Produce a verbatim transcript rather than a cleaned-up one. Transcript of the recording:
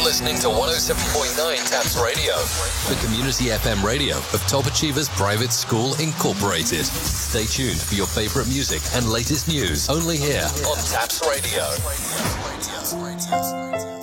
listening to one oh seven point nine Taps Radio, the community F M radio of Top Achievers Private School Incorporated. Stay tuned for your favorite music and latest news only here on Taps Radio.